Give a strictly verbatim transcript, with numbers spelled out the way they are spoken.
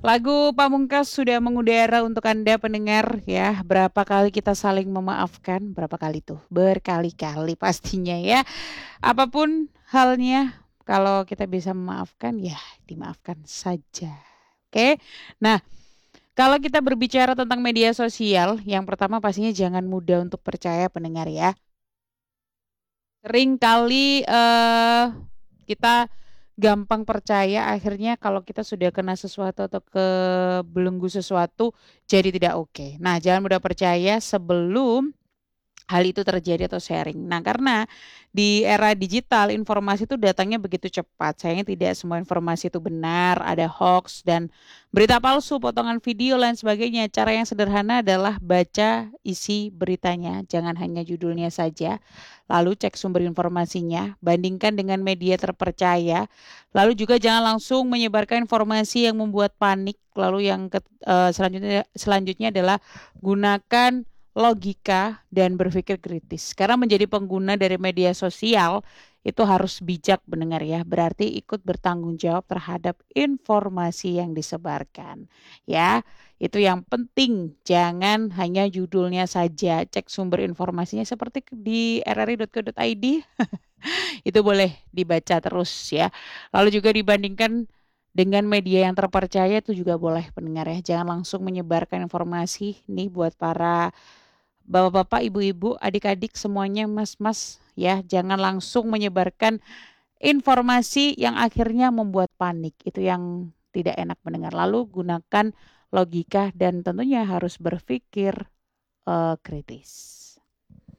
Lagu Pamungkas sudah mengudara untuk Anda pendengar ya. Berapa kali kita saling memaafkan? Berapa kali tuh? Berkali-kali pastinya ya. Apapun halnya, kalau kita bisa memaafkan ya dimaafkan saja. Oke. Nah, kalau kita berbicara tentang media sosial, yang pertama pastinya jangan mudah untuk percaya pendengar ya. Sering kali eh kita gampang percaya akhirnya kalau kita sudah kena sesuatu atau kebelenggu sesuatu jadi tidak oke. Nah, jangan mudah percaya sebelum hal itu terjadi atau sharing. Nah, karena di era digital informasi itu datangnya begitu cepat. Sayangnya tidak semua informasi itu benar, ada hoax dan berita palsu, potongan video lain sebagainya. Cara yang sederhana adalah baca isi beritanya, jangan hanya judulnya saja. Lalu cek sumber informasinya, bandingkan dengan media terpercaya. Lalu juga jangan langsung menyebarkan informasi yang membuat panik. Lalu yang ke, uh, selanjutnya selanjutnya adalah gunakan logika dan berpikir kritis. Karena menjadi pengguna dari media sosial itu harus bijak mendengar ya. Berarti ikut bertanggung jawab terhadap informasi yang disebarkan. Ya, itu yang penting. Jangan hanya judulnya saja, cek sumber informasinya seperti di r r i dot co dot i d. Itu boleh dibaca terus ya. Lalu juga dibandingkan dengan media yang terpercaya itu juga boleh pendengar ya. Jangan langsung menyebarkan informasi nih buat para bapak-bapak, ibu-ibu, adik-adik semuanya, mas-mas ya, jangan langsung menyebarkan informasi yang akhirnya membuat panik. Itu yang tidak enak mendengar. Lalu gunakan logika dan tentunya harus berpikir uh, kritis.